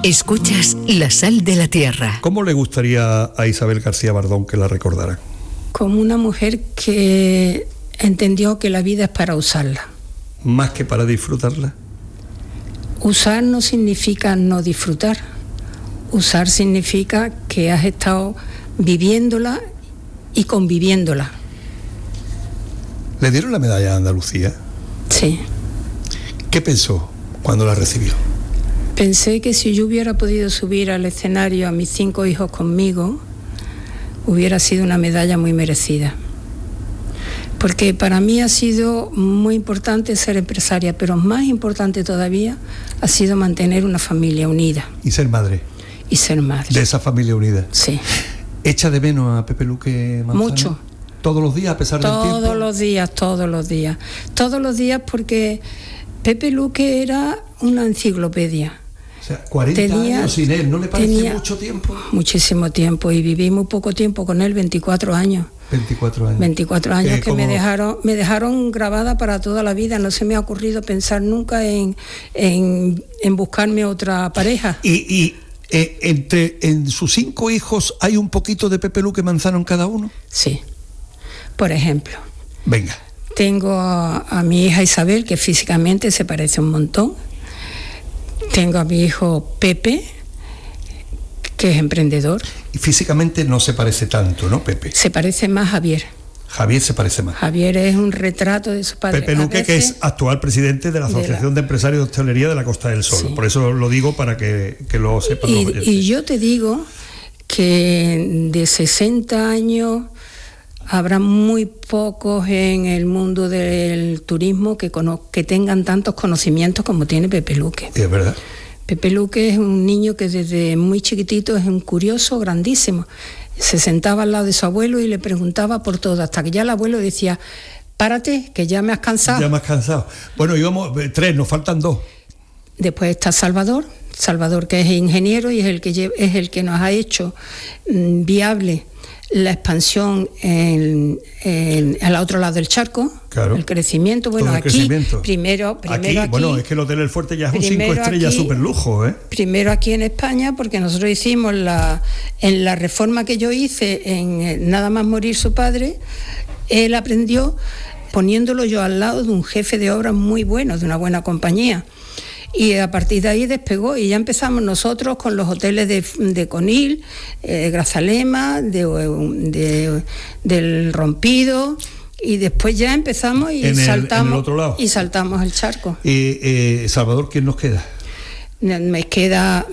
Escuchas La Sal de la Tierra. ¿Cómo le gustaría a Isabel García Bardón que la recordaran? Como una mujer que entendió que la vida es para usarla. ¿Más que para disfrutarla? Usar no significa no disfrutar. Usar significa que has estado viviéndola y conviviéndola. ¿Le dieron la medalla de Andalucía? Sí. ¿Qué pensó cuando la recibió? Pensé que si yo hubiera podido subir al escenario a mis 5 hijos conmigo, hubiera sido una medalla muy merecida. Porque para mí ha sido muy importante ser empresaria, pero más importante todavía ha sido mantener una familia unida. ¿Y ser madre? Y ser madre. ¿De esa familia unida? Sí. ¿Echa de menos a Pepe Luque Manzano? Mucho. ¿Todos los días a pesar del tiempo? Todos los días. Todos los días porque Pepe Luque era una enciclopedia. O sea, 40 años sin él, ¿no le parece mucho tiempo? Muchísimo tiempo, y viví muy poco tiempo con él, 24 años. 24 años. 24 años que me dejaron grabada para toda la vida. No se me ha ocurrido pensar nunca en buscarme otra pareja. ¿Y en sus 5 hijos hay un poquito de Pepe Luque Manzano en cada uno? Sí. Por ejemplo. Venga. Tengo a mi hija Isabel, que físicamente se parece un montón. Tengo a mi hijo Pepe, que es emprendedor. Y físicamente no se parece tanto, ¿no, Pepe? Se parece más a Javier. Javier se parece más. Javier es un retrato de su padre. Pepe Luque, que es actual presidente de la Asociación de Empresarios de Hostelería de la Costa del Sol. Sí. Por eso lo digo, para que lo sepan los oyentes. Y yo te digo que de 60 años habrá muy pocos en el mundo del turismo que tengan tantos conocimientos como tiene Pepe Luque. Es verdad. Pepe Luque es un niño que desde muy chiquitito es un curioso grandísimo. Se sentaba al lado de su abuelo y le preguntaba por todo, hasta que ya el abuelo decía: párate, que ya me has cansado. Ya me has cansado. Bueno, íbamos 3, nos faltan 2. Después está Salvador, que es ingeniero y es el que nos ha hecho viable la expansión al otro lado del charco, claro. El crecimiento. Bueno, todo el aquí, crecimiento. Primero aquí, bueno, es que el Hotel El Fuerte ya es un 5 estrellas súper lujo, ¿eh? Primero aquí en España, porque nosotros hicimos en la reforma que yo hice, en nada más morir su padre, él aprendió poniéndolo yo al lado de un jefe de obras muy bueno, de una buena compañía. Y a partir de ahí despegó, y ya empezamos nosotros con los hoteles de Conil, Grazalema, del Rompido, y después ya empezamos y saltamos el charco. Salvador, ¿quién nos queda? Me queda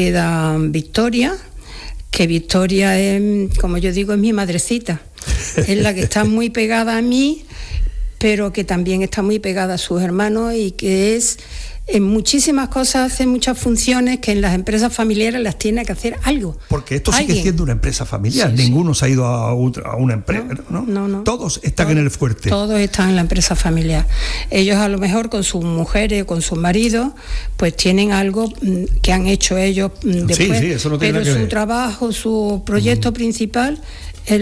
Victoria, que Victoria es, como yo digo, es mi madrecita. Es la que está muy pegada a mí, pero que también está muy pegada a sus hermanos, y que es... En muchísimas cosas hace muchas funciones que en las empresas familiares las tiene que hacer algo. Porque esto sigue siendo una empresa familiar. Sí, ninguno se ha ido a una empresa, ¿no? Todos están en el Fuerte. Todos están en la empresa familiar. Ellos a lo mejor con sus mujeres o con sus maridos pues tienen algo que han hecho ellos después. Sí, eso no tiene pero nada que su ver. Trabajo, su proyecto principal es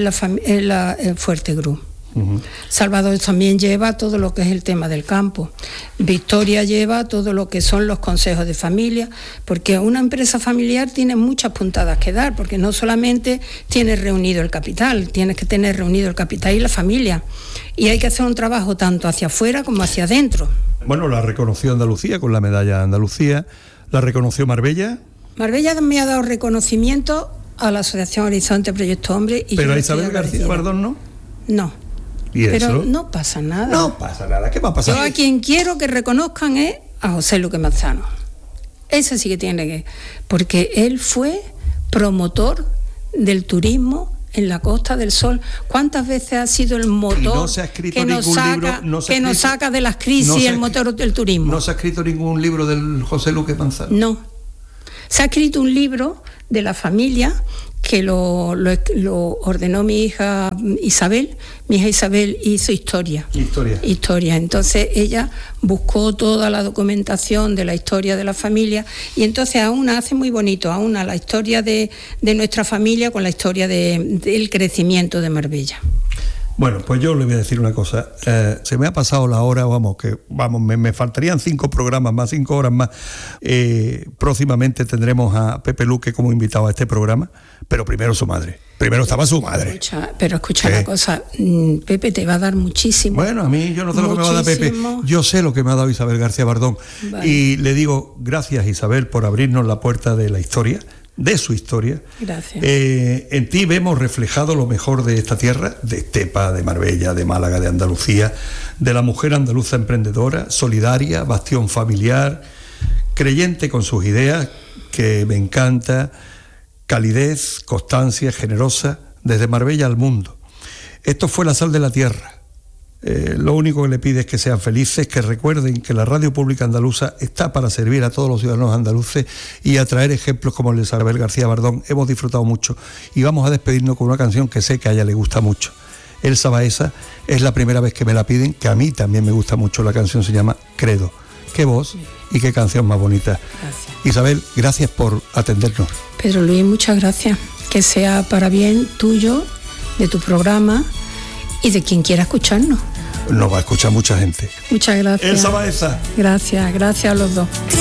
el Fuerte Group. Salvador también lleva todo lo que es el tema del campo. Victoria lleva todo lo que son los consejos de familia, porque una empresa familiar tiene muchas puntadas que dar, porque no solamente tienes reunido el capital, tienes que tener reunido el capital y la familia, y hay que hacer un trabajo tanto hacia afuera como hacia adentro. Bueno, la reconoció Andalucía con la medalla de Andalucía, la reconoció Marbella. Marbella me ha dado reconocimiento a la Asociación Horizonte Proyecto Hombre. Pero a Isabel García Bardón no. No. ¿Y pero eso? No pasa nada. No pasa nada. ¿Qué va a pasar? Yo a quien quiero que reconozcan es a José Luque Manzano. Ese sí que tiene que... Porque él fue promotor del turismo en la Costa del Sol. ¿Cuántas veces ha sido el motor que nos saca de las crisis, el motor del turismo? ¿No se ha escrito ningún libro del José Luque Manzano? No. Se ha escrito un libro de la familia que lo ordenó mi hija Isabel. Mi hija Isabel hizo historia. Entonces ella buscó toda la documentación de la historia de la familia, y entonces hace muy bonito la historia de nuestra familia con la historia del crecimiento de Marbella. Bueno, pues yo le voy a decir una cosa. Se me ha pasado la hora, me faltarían 5 programas más, 5 horas más. Próximamente tendremos a Pepe Luque como invitado a este programa, pero primero su madre. Primero estaba su madre. Escucha una cosa, Pepe te va a dar muchísimo. Bueno, a mí yo no sé lo que me va a dar Pepe, yo sé lo que me ha dado Isabel García Bardón. Vale. Y le digo gracias, Isabel, por abrirnos la puerta de la historia, de su historia. Gracias. En ti vemos reflejado lo mejor de esta tierra, de Estepa, de Marbella, de Málaga, de Andalucía, de la mujer andaluza emprendedora, solidaria, bastión familiar, creyente con sus ideas, que me encanta, calidez, constancia, generosa, desde Marbella al mundo. Esto fue La Sal de la Tierra. Lo único que le pide es que sean felices, que recuerden que la Radio Pública Andaluza está para servir a todos los ciudadanos andaluces y a traer ejemplos como el de Isabel García Bardón. Hemos disfrutado mucho y vamos a despedirnos con una canción que sé que a ella le gusta mucho. Elsa Baeza, es la primera vez que me la piden, que a mí también me gusta mucho. La canción se llama Credo. Qué voz y qué canción más bonita. Gracias. Isabel, gracias por atendernos. Pedro Luis, muchas gracias. Que sea para bien tuyo, de tu programa y de quien quiera escucharnos. Nos va a escuchar mucha gente. Muchas gracias. Elsa Baeza. Gracias a los dos.